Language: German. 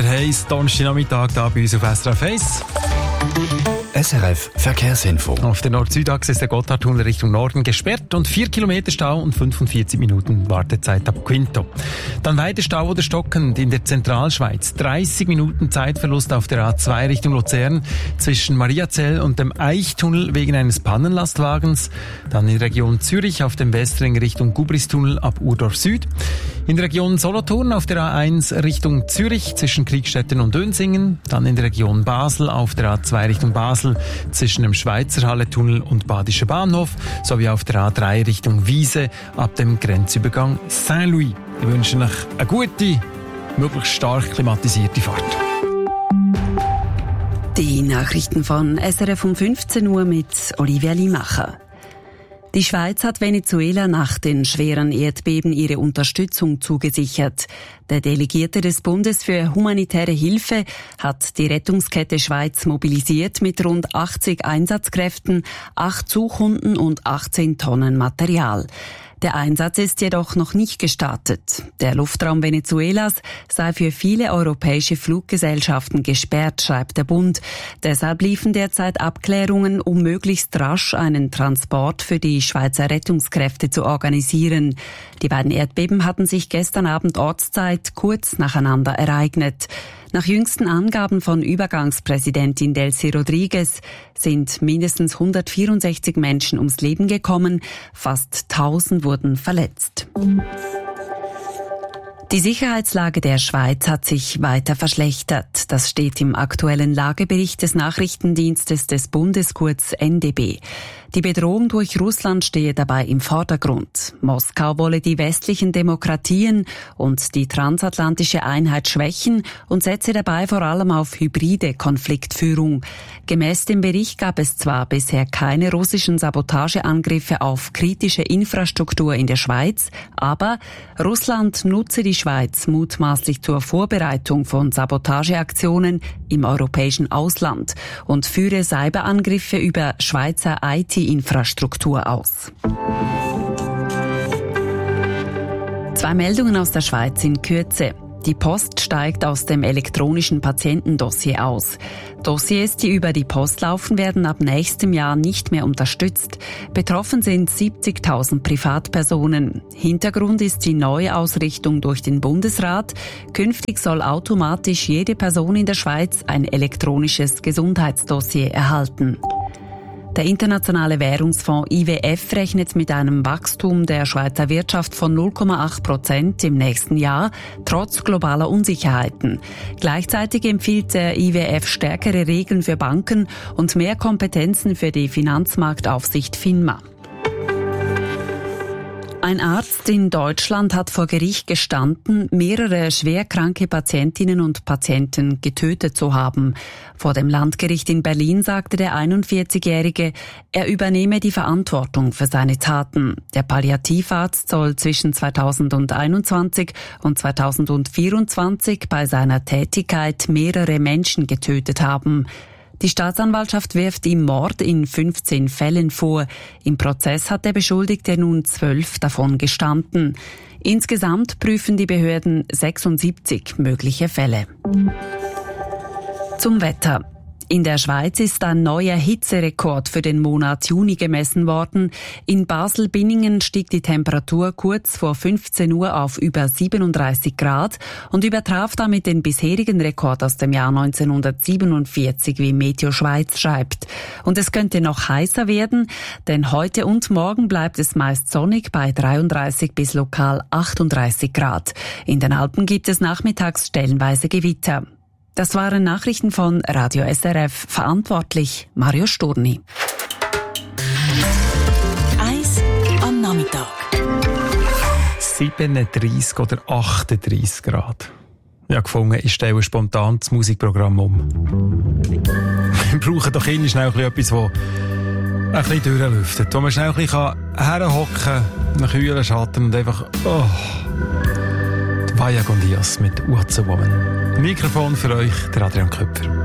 Der heiße Donnerstagnachmittag hier bei uns auf SRF 1. SRF Verkehrsinfo. Auf der Nord-Süd-Achse ist der Gotthardtunnel Richtung Norden gesperrt und 4 Kilometer Stau und 45 Minuten Wartezeit ab Quinto. Dann weiter Stau oder stockend in der Zentralschweiz. 30 Minuten Zeitverlust auf der A2 Richtung Luzern zwischen Mariazell und dem Eichtunnel wegen eines Pannenlastwagens. Dann in der Region Zürich auf dem Westring Richtung Gubristunnel ab Urdorf Süd. In der Region Solothurn auf der A1 Richtung Zürich zwischen Kriegstetten und Dönsingen. Dann in der Region Basel auf der A2 Richtung Basel zwischen dem Schweizerhalle-Tunnel und Badischer Bahnhof sowie auf der A3 Richtung Wiese ab dem Grenzübergang Saint-Louis. Ich wünsche euch eine gute, möglichst stark klimatisierte Fahrt. Die Nachrichten von SRF um 15 Uhr mit Olivia Limacher. Die Schweiz hat Venezuela nach den schweren Erdbeben ihre Unterstützung zugesichert. Der Delegierte des Bundes für humanitäre Hilfe hat die Rettungskette Schweiz mobilisiert mit rund 80 Einsatzkräften, 8 Suchhunden und 18 Tonnen Material. Der Einsatz ist jedoch noch nicht gestartet. Der Luftraum Venezuelas sei für viele europäische Fluggesellschaften gesperrt, schreibt der Bund. Deshalb liefen derzeit Abklärungen, um möglichst rasch einen Transport für die Schweizer Rettungskräfte zu organisieren. Die beiden Erdbeben hatten sich gestern Abend Ortszeit kurz nacheinander ereignet. Nach jüngsten Angaben von Übergangspräsidentin Delcy Rodriguez sind mindestens 164 Menschen ums Leben gekommen, fast 1000 wurden verletzt. Die Sicherheitslage der Schweiz hat sich weiter verschlechtert. Das steht im aktuellen Lagebericht des Nachrichtendienstes des Bundes, kurz NDB. Die Bedrohung durch Russland stehe dabei im Vordergrund. Moskau wolle die westlichen Demokratien und die transatlantische Einheit schwächen und setze dabei vor allem auf hybride Konfliktführung. Gemäß dem Bericht gab es zwar bisher keine russischen Sabotageangriffe auf kritische Infrastruktur in der Schweiz, aber Russland nutze die Schweiz mutmaßlich zur Vorbereitung von Sabotageaktionen im europäischen Ausland und führe Cyberangriffe über Schweizer IT-Infrastruktur aus. 2 Meldungen aus der Schweiz in Kürze. Die Post steigt aus dem elektronischen Patientendossier aus. Dossiers, die über die Post laufen, werden ab nächstem Jahr nicht mehr unterstützt. Betroffen sind 70.000 Privatpersonen. Hintergrund ist die neue Ausrichtung durch den Bundesrat. Künftig soll automatisch jede Person in der Schweiz ein elektronisches Gesundheitsdossier erhalten. Der Internationale Währungsfonds IWF rechnet mit einem Wachstum der Schweizer Wirtschaft von 0,8% im nächsten Jahr, trotz globaler Unsicherheiten. Gleichzeitig empfiehlt der IWF stärkere Regeln für Banken und mehr Kompetenzen für die Finanzmarktaufsicht FINMA. Ein Arzt in Deutschland hat vor Gericht gestanden, mehrere schwerkranke Patientinnen und Patienten getötet zu haben. Vor dem Landgericht in Berlin sagte der 41-Jährige, er übernehme die Verantwortung für seine Taten. Der Palliativarzt soll zwischen 2021 und 2024 bei seiner Tätigkeit mehrere Menschen getötet haben. Die Staatsanwaltschaft wirft ihm Mord in 15 Fällen vor. Im Prozess hat der Beschuldigte nun 12 davon gestanden. Insgesamt prüfen die Behörden 76 mögliche Fälle. Zum Wetter. In der Schweiz ist ein neuer Hitzerekord für den Monat Juni gemessen worden. In Basel-Binningen stieg die Temperatur kurz vor 15 Uhr auf über 37 Grad und übertraf damit den bisherigen Rekord aus dem Jahr 1947, wie Meteo Schweiz schreibt. Und es könnte noch heißer werden, denn heute und morgen bleibt es meist sonnig bei 33 bis lokal 38 Grad. In den Alpen gibt es nachmittags stellenweise Gewitter. Das waren Nachrichten von Radio SRF. Verantwortlich Mario Sturni. 1 am Nachmittag. 37 oder 38 Grad. Ich habe gefunden, ich stelle spontan das Musikprogramm um. Wir brauchen doch immer schnell etwas, das ein bisschen durchlüftet. Wo man schnell ein bisschen herhocken kann, einen kühlen Schatten und einfach... Oh. Vaya con Dios mit What's a Woman. Mikrofon für euch, der Adrian Köpfer.